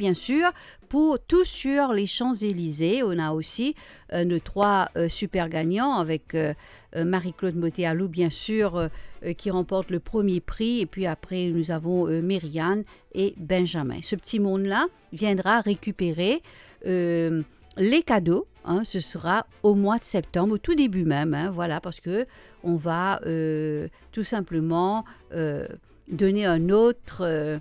bien sûr, pour tous sur les Champs-Élysées. On a aussi nos 3 super gagnants avec Marie-Claude Motéalou, bien sûr, qui remporte le premier prix. Et puis après, nous avons Myriane et Benjamin. Ce petit monde-là viendra récupérer les cadeaux. Ce sera au mois de septembre, au tout début même. Voilà, parce que on va tout simplement donner un autre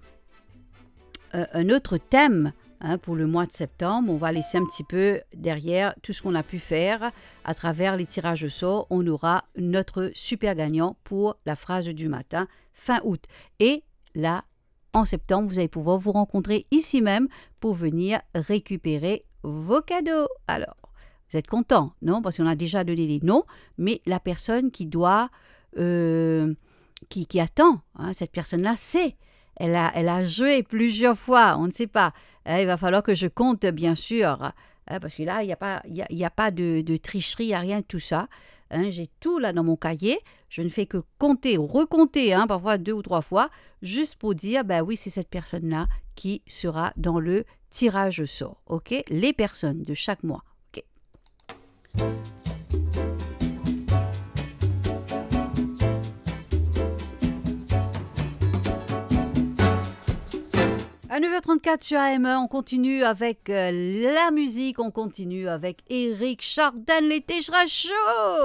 thème pour le mois de septembre. On va laisser un petit peu derrière tout ce qu'on a pu faire à travers les tirages au sort. On aura notre super gagnant pour la phrase du matin fin août. Et là, en septembre, vous allez pouvoir vous rencontrer ici même pour venir récupérer vos cadeaux. Alors, vous êtes contents, non? Parce qu'on a déjà donné les noms, mais la personne qui doit, qui attend, cette personne-là sait. Elle a joué plusieurs fois, on ne sait pas. Il va falloir que je compte, bien sûr, parce que là, il n'y a pas de tricherie, il n'y a rien de tout ça. J'ai tout là dans mon cahier. Je ne fais que compter, recompter, parfois 2 ou 3 fois, juste pour dire, oui, c'est cette personne-là qui sera dans le tirage au sort. OK? Les personnes de chaque mois. OK? À 9h34 sur AM1, on continue avec la musique, on continue avec Éric Chardin, l'été sera chaud!